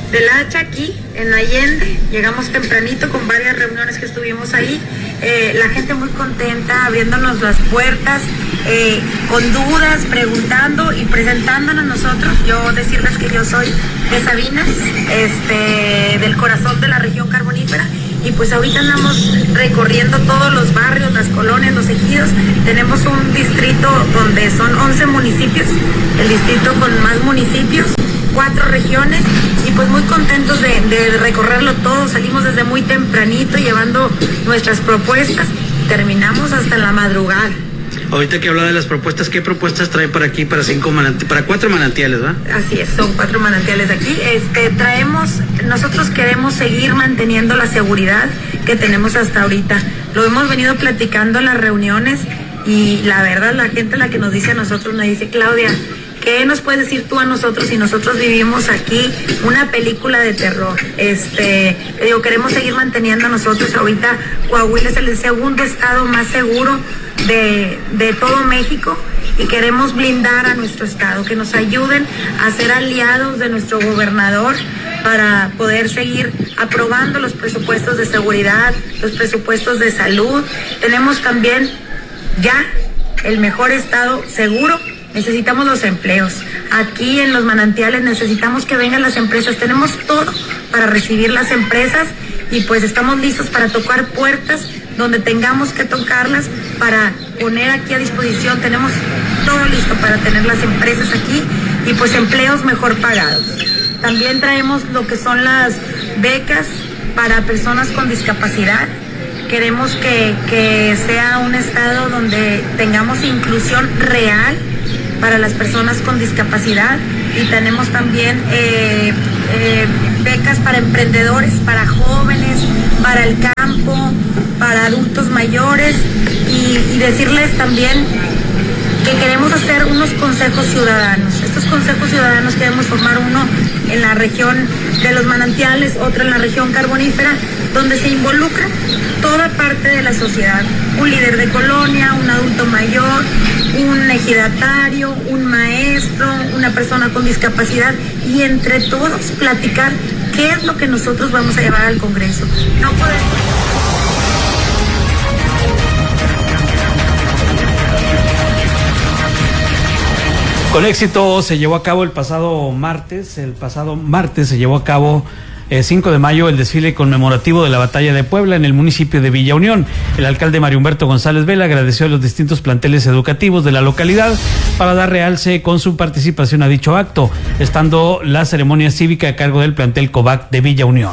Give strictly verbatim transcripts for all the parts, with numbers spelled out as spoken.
del Hacha aquí en Allende. Llegamos tempranito con varias reuniones que estuvimos ahí. Eh, la gente muy contenta, abriéndonos las puertas, eh, con dudas, preguntando y presentándonos nosotros. Yo decirles que yo soy de Sabinas, este, del corazón de la región carbonífera, y pues ahorita andamos recorriendo todos los barrios, las colonias, los ejidos. Tenemos un distrito donde son once municipios, el distrito con más municipios, cuatro regiones, y pues muy contentos de, de recorrerlo todo. Salimos desde muy tempranito llevando nuestras propuestas, terminamos hasta la madrugada. Ahorita que hablaba de las propuestas, ¿qué propuestas trae para aquí, para cinco mananti- para cuatro manantiales, ¿verdad? Así es, son cuatro manantiales aquí. Este, traemos, nosotros queremos seguir manteniendo la seguridad que tenemos hasta ahorita. Lo hemos venido platicando en las reuniones, y la verdad, la gente la que nos dice a nosotros, nos dice: Claudia, ¿qué nos puedes decir tú a nosotros si nosotros vivimos aquí una película de terror? Este, digo, queremos seguir manteniendo a nosotros. Ahorita Coahuila es el segundo estado más seguro de, de todo México, y queremos blindar a nuestro estado, que nos ayuden a ser aliados de nuestro gobernador para poder seguir aprobando los presupuestos de seguridad, los presupuestos de salud. Tenemos también ya el mejor estado seguro. Necesitamos los empleos. Aquí en los manantiales necesitamos que vengan las empresas. Tenemos todo para recibir las empresas, y pues estamos listos para tocar puertas donde tengamos que tocarlas, para poner aquí a disposición. Tenemos todo listo para tener las empresas aquí, y pues empleos mejor pagados. También traemos lo que son las becas para personas con discapacidad. Queremos que, que sea un estado donde tengamos inclusión real para las personas con discapacidad, y tenemos también eh, eh, becas para emprendedores, para jóvenes, para el campo, para adultos mayores, y, y decirles también que queremos hacer unos consejos ciudadanos. Estos consejos ciudadanos queremos formar uno en la región de los manantiales, otro en la región carbonífera, donde se involucra toda parte de la sociedad: un líder de colonia, un adulto mayor, un ejidatario, un maestro, una persona con discapacidad, y entre todos platicar qué es lo que nosotros vamos a llevar al Congreso. No podemos... Con éxito se llevó a cabo el pasado martes, el pasado martes se llevó a cabo eh, cinco de mayo el desfile conmemorativo de la Batalla de Puebla en el municipio de Villa Unión. El alcalde Mario Humberto González Vela agradeció a los distintos planteles educativos de la localidad para dar realce con su participación a dicho acto, estando la ceremonia cívica a cargo del plantel COVAC de Villa Unión.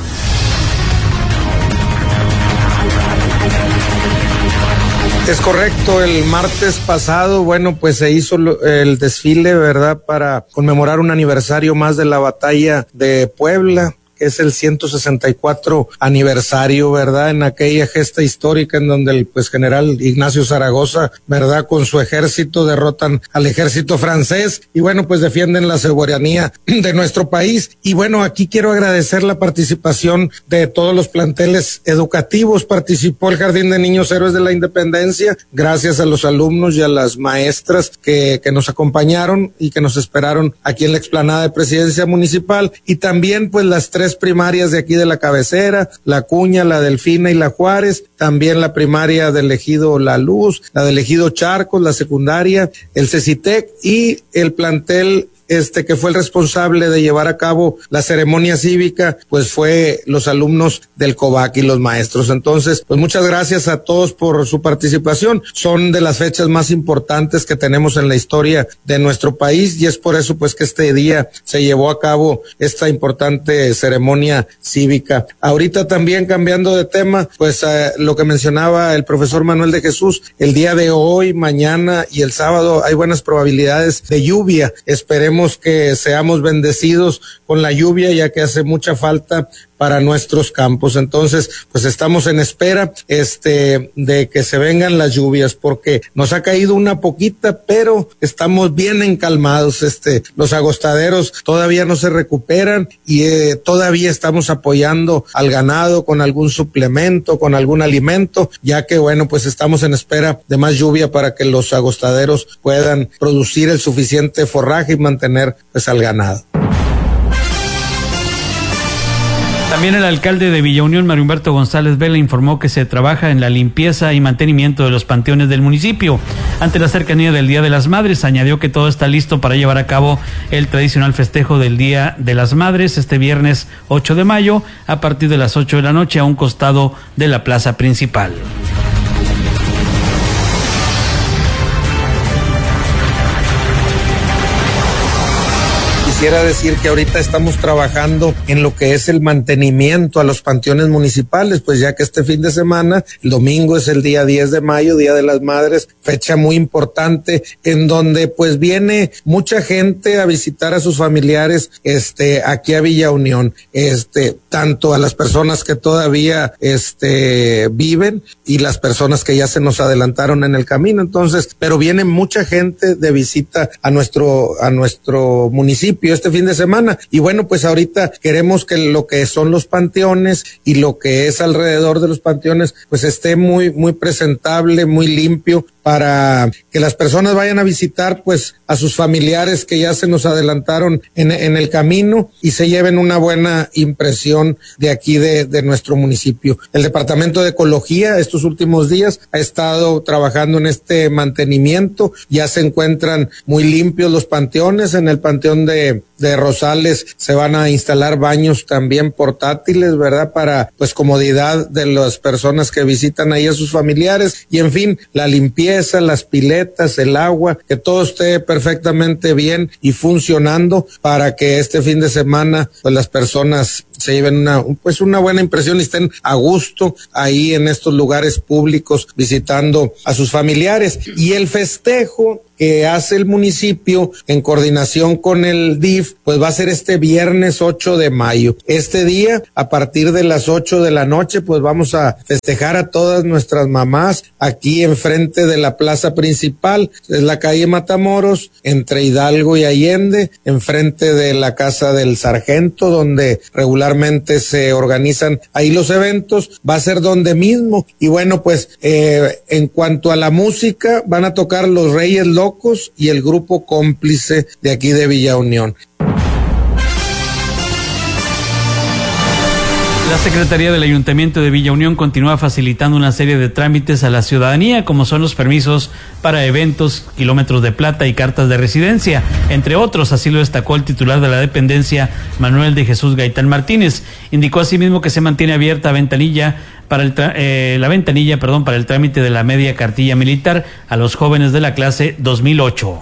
Es correcto, el martes pasado, bueno, pues se hizo el desfile, ¿verdad?, para conmemorar un aniversario más de la Batalla de Puebla, que es el ciento sesenta y cuatro aniversario, ¿verdad?, en aquella gesta histórica en donde el pues general Ignacio Zaragoza, ¿verdad?, con su ejército derrotan al ejército francés, y bueno, pues defienden la soberanía de nuestro país. Y bueno, aquí quiero agradecer la participación de todos los planteles educativos. Participó el Jardín de Niños Héroes de la Independencia, gracias a los alumnos y a las maestras que, que nos acompañaron y que nos esperaron aquí en la explanada de Presidencia Municipal, y también pues las tres primarias de aquí de la cabecera, La Cuña, la Delfina y la Juárez, también la primaria del ejido La Luz, la del ejido Charcos, la secundaria, el CECITEC y el plantel este que fue el responsable de llevar a cabo la ceremonia cívica, pues fue los alumnos del COVAC y los maestros. Entonces, pues muchas gracias a todos por su participación. Son de las fechas más importantes que tenemos en la historia de nuestro país, y es por eso pues que este día se llevó a cabo esta importante ceremonia cívica. Ahorita también, cambiando de tema, pues eh, lo que mencionaba el profesor Manuel de Jesús, el día de hoy, mañana y el sábado hay buenas probabilidades de lluvia. Esperemos que seamos bendecidos con la lluvia, ya que hace mucha falta para nuestros campos. Entonces, pues estamos en espera este de que se vengan las lluvias, porque nos ha caído una poquita, pero estamos bien encalmados. Este, los agostaderos todavía no se recuperan, y eh, todavía estamos apoyando al ganado con algún suplemento, con algún alimento, ya que bueno, pues estamos en espera de más lluvia para que los agostaderos puedan producir el suficiente forraje y mantener pues al ganado. También el alcalde de Villa Unión, Mario Humberto González Vela, informó que se trabaja en la limpieza y mantenimiento de los panteones del municipio. Ante la cercanía del Día de las Madres, añadió que todo está listo para llevar a cabo el tradicional festejo del Día de las Madres este viernes ocho de mayo a partir de las ocho de la noche a un costado de la plaza principal. Quisiera decir que ahorita estamos trabajando en lo que es el mantenimiento a los panteones municipales, pues ya que este fin de semana, el domingo es el día diez de mayo, Día de las Madres, fecha muy importante, en donde pues viene mucha gente a visitar a sus familiares, este, aquí a Villa Unión, este, tanto a las personas que todavía, este, viven y las personas que ya se nos adelantaron en el camino, entonces, pero viene mucha gente de visita a nuestro, a nuestro municipio este fin de semana, y bueno, pues ahorita queremos que lo que son los panteones y lo que es alrededor de los panteones pues esté muy muy presentable, muy limpio, para que las personas vayan a visitar pues a sus familiares que ya se nos adelantaron en, en el camino y se lleven una buena impresión de aquí de, de nuestro municipio. El Departamento de Ecología estos últimos días ha estado trabajando en este mantenimiento, ya se encuentran muy limpios los panteones. En el panteón de, de Rosales se van a instalar baños también portátiles, ¿verdad? Para pues comodidad de las personas que visitan ahí a sus familiares, y en fin, la limpieza, las piletas, el agua, que todo esté perfectamente bien y funcionando para que este fin de semana pues las personas se lleven una pues una buena impresión y estén a gusto ahí en estos lugares públicos visitando a sus familiares. Y el festejo que hace el municipio en coordinación con el D I F, pues va a ser este viernes ocho de mayo. Este día, a partir de las ocho de la noche, pues vamos a festejar a todas nuestras mamás aquí enfrente de la plaza principal, es la calle Matamoros, entre Hidalgo y Allende, enfrente de la casa del sargento, donde regularmente se organizan ahí los eventos, va a ser donde mismo. Y bueno, pues eh, en cuanto a la música, van a tocar los Reyes Locos y el grupo Cómplice de aquí de Villa Unión. La Secretaría del Ayuntamiento de Villa Unión continúa facilitando una serie de trámites a la ciudadanía, como son los permisos para eventos, kilómetros de plata y cartas de residencia, entre otros. Así lo destacó el titular de la dependencia, Manuel de Jesús Gaitán Martínez. Indicó asimismo que se mantiene abierta ventanilla para el eh, la ventanilla, perdón, para el trámite de la media cartilla militar a los jóvenes de la clase dos mil ocho.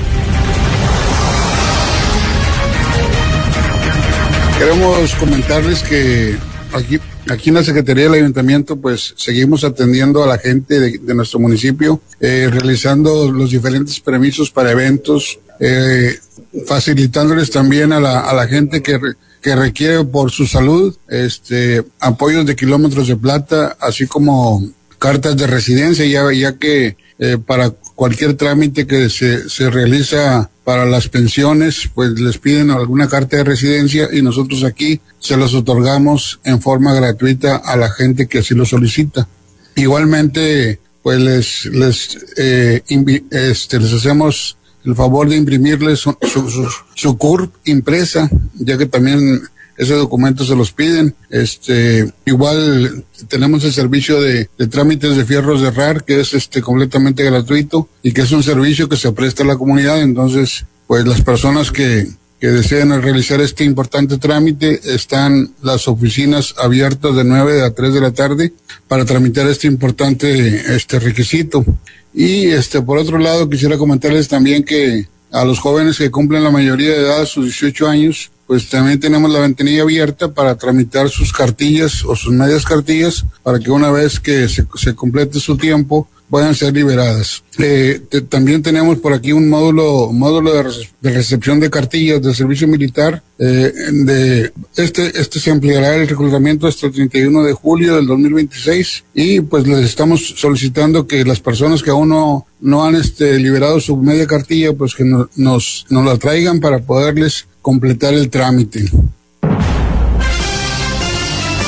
Queremos comentarles que Aquí, aquí en la Secretaría del Ayuntamiento, pues seguimos atendiendo a la gente de, de nuestro municipio, eh, realizando los diferentes permisos para eventos, eh, facilitándoles también a la, a la gente que, que requiere por su salud, este, apoyos de kilómetros de plata, así como cartas de residencia, ya, ya que eh, para cualquier trámite que se, se realiza para las pensiones, pues les piden alguna carta de residencia y nosotros aquí se los otorgamos en forma gratuita a la gente que así lo solicita. Igualmente, pues les les eh, invi, este, les hacemos el favor de imprimirles su, su, su, su C U R P impresa, ya que también ese documento se los piden. Este, igual tenemos el servicio de, de trámites de fierros de R A R, que es este completamente gratuito y que es un servicio que se presta a la comunidad. Entonces, pues las personas que, que deseen realizar este importante trámite, están las oficinas abiertas de nueve a tres de la tarde para tramitar este importante este requisito. Y este, por otro lado, quisiera comentarles también que a los jóvenes que cumplen la mayoría de edad, sus dieciocho años, pues también tenemos la ventanilla abierta para tramitar sus cartillas o sus medias cartillas, para que una vez que se, se complete su tiempo puedan ser liberadas. Eh, te, también tenemos por aquí un módulo módulo de, rece de recepción de cartillas del servicio militar. Eh, de este este se ampliará el reclutamiento hasta el treinta y uno de julio del dos mil veintiséis, y pues les estamos solicitando que las personas que aún no, no han este, liberado su media cartilla, pues que no, nos, nos la traigan para poderles completar el trámite.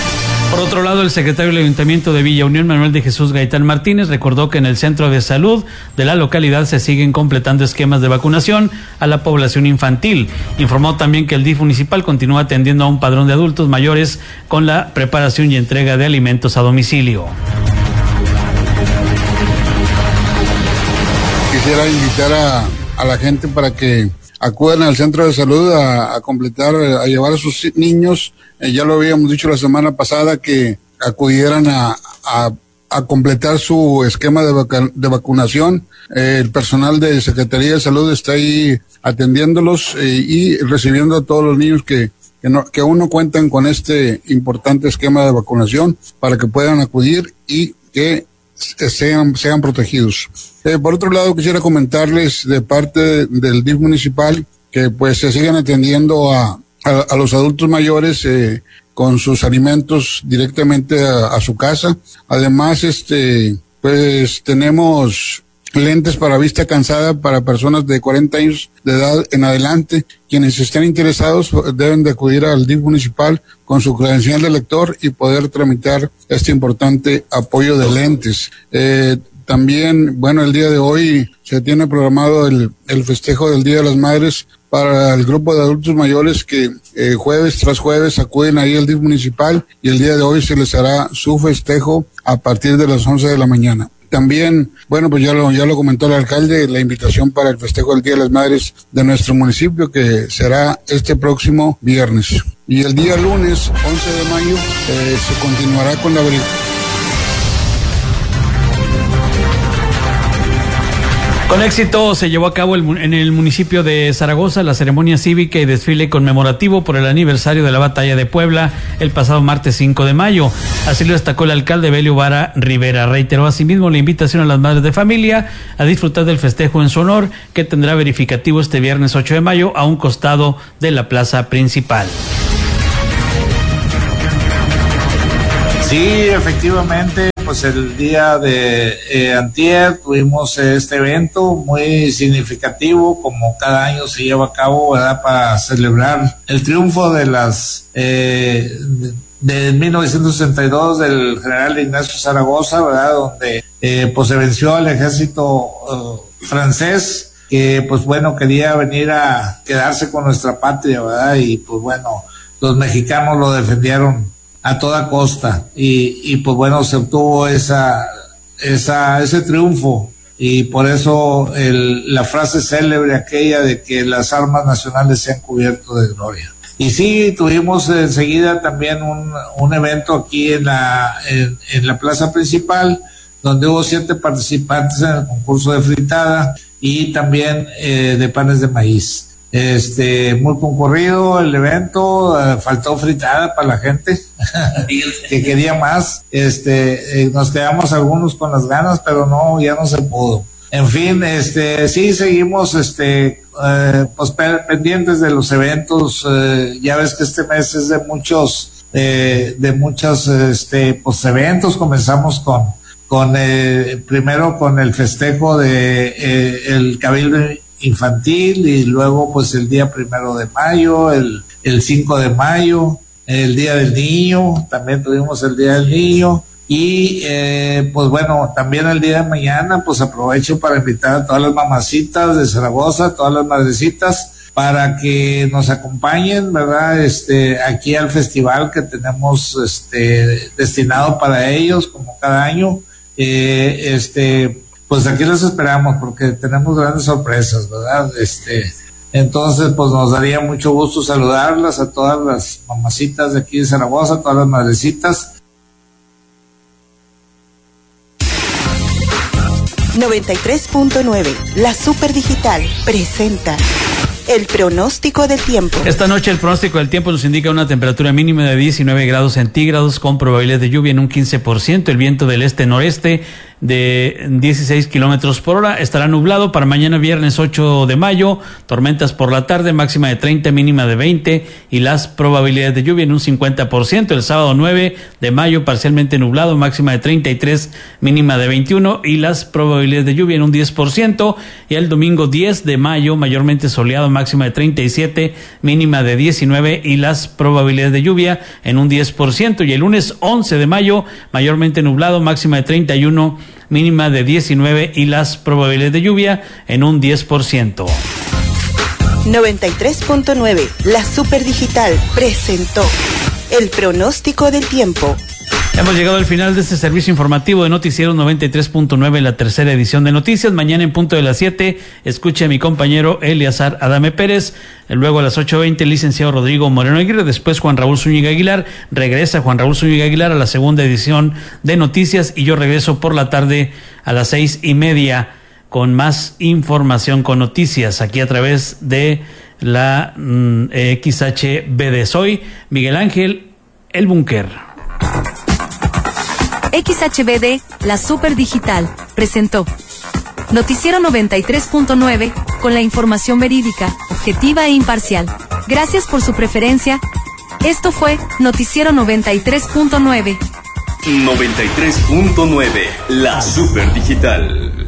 Por otro lado, el secretario del Ayuntamiento de Villa Unión, Manuel de Jesús Gaitán Martínez, recordó que en el centro de salud de la localidad se siguen completando esquemas de vacunación a la población infantil. Informó también que el D I F municipal continúa atendiendo a un padrón de adultos mayores con la preparación y entrega de alimentos a domicilio. Quisiera invitar a, a la gente para que acudan al centro de salud a, a completar, a llevar a sus niños. Eh, ya lo habíamos dicho la semana pasada, que acudieran a, a, a completar su esquema de, vaca, de vacunación. Eh, el personal de Secretaría de Salud está ahí atendiéndolos eh, y recibiendo a todos los niños que, que, no, que aún no cuentan con este importante esquema de vacunación para que puedan acudir y que sean, sean protegidos. Eh, por otro lado, quisiera comentarles de parte del D I F municipal que pues se siguen atendiendo a, a, a los adultos mayores eh, con sus alimentos directamente a, a su casa. Además, este, pues tenemos lentes para vista cansada para personas de cuarenta años de edad en adelante. Quienes estén interesados deben de acudir al D I F municipal con su credencial de lector y poder tramitar este importante apoyo de lentes. Eh, también, bueno, el día de hoy se tiene programado el, el festejo del Día de las Madres para el grupo de adultos mayores que eh, jueves tras jueves acuden ahí al D I F municipal, y el día de hoy se les hará su festejo a partir de las once de la mañana. También, bueno, pues ya lo, ya lo comentó el alcalde, la invitación para el festejo del Día de las Madres de nuestro municipio, que será este próximo viernes. Y el día lunes, once de mayo, eh, se continuará con la verificación. Con éxito se llevó a cabo el, en el municipio de Zaragoza la ceremonia cívica y desfile conmemorativo por el aniversario de la batalla de Puebla el pasado martes cinco de mayo. Así lo destacó el alcalde Belio Vara Rivera. Reiteró asimismo la invitación a las madres de familia a disfrutar del festejo en su honor, que tendrá verificativo este viernes ocho de mayo a un costado de la plaza principal. Sí, efectivamente, pues el día de eh, antier tuvimos este evento muy significativo, como cada año se lleva a cabo, ¿verdad?, para celebrar el triunfo de las eh, de, de mil novecientos sesenta y dos del general Ignacio Zaragoza, ¿verdad?, donde eh, pues se venció al ejército uh, francés, que pues bueno, quería venir a quedarse con nuestra patria, ¿verdad?, y pues bueno, los mexicanos lo defendieron a toda costa, y, y pues bueno, se obtuvo esa, esa, ese triunfo, y por eso el, la frase célebre aquella de que las armas nacionales se han cubierto de gloria. Y sí, tuvimos enseguida también un, un evento aquí en la, en, en la plaza principal, donde hubo siete participantes en el concurso de fritada y también eh, de panes de maíz. Este, muy concurrido el evento, uh, faltó fritada para la gente que quería más. Este, eh, nos quedamos algunos con las ganas, pero no, ya no se pudo. En fin, este, sí seguimos, este, eh, pues pendientes de los eventos. Eh, ya ves que este mes es de muchos, eh, de muchos, este, pues eventos. Comenzamos con, con, eh, primero con el festejo de eh, el Cabildo infantil, y luego pues el día primero de mayo, el, el cinco de mayo, el día del niño, también tuvimos el día del niño, y eh, pues bueno, también el día de mañana pues aprovecho para invitar a todas las mamacitas de Zaragoza, todas las madrecitas, para que nos acompañen, ¿verdad?, este, aquí al festival que tenemos este destinado para ellos, como cada año. eh, este Pues aquí los esperamos porque tenemos grandes sorpresas, ¿verdad? Este, entonces, pues nos daría mucho gusto saludarlas a todas las mamacitas de aquí de Zaragoza, a todas las madrecitas. noventa y tres punto nueve, la Super Digital, presenta el pronóstico del tiempo. Esta noche el pronóstico del tiempo nos indica una temperatura mínima de diecinueve grados centígrados con probabilidad de lluvia en un quince por ciento, el viento del este-noreste de dieciséis kilómetros por hora. Estará nublado para mañana viernes ocho de mayo, tormentas por la tarde, máxima de treinta, mínima de veinte, y las probabilidades de lluvia en un cincuenta por ciento. El sábado nueve de mayo, parcialmente nublado, máxima de treinta y tres, mínima de veintiuno, y las probabilidades de lluvia en un diez por ciento. Y el domingo diez de mayo, mayormente soleado, máxima de treinta y siete, mínima de diecinueve, y las probabilidades de lluvia en un diez por ciento. Y el lunes once de mayo, mayormente nublado, máxima de treinta y uno, mínima de diecinueve, y las probabilidades de lluvia en un diez por ciento. noventa y tres punto nueve, la Super Digital, presentó el pronóstico del tiempo. Hemos llegado al final de este servicio informativo de Noticieros noventa y tres punto nueve, la tercera edición de noticias. Mañana en punto de las siete, escuche a mi compañero Eleazar Adame Pérez. Luego a las ocho veinte, el licenciado Rodrigo Moreno Aguirre. Después Juan Raúl Zúñiga Aguilar. Regresa Juan Raúl Zúñiga Aguilar a la segunda edición de noticias, y yo regreso por la tarde a las seis y media con más información, con noticias, aquí a través de la mm, X H B D. Soy Miguel Ángel El Búnker. X H B D, la Super Digital, presentó Noticiero noventa y tres punto nueve, con la información verídica, objetiva e imparcial. Gracias por su preferencia. Esto fue Noticiero noventa y tres punto nueve. noventa y tres punto nueve, la Super Digital.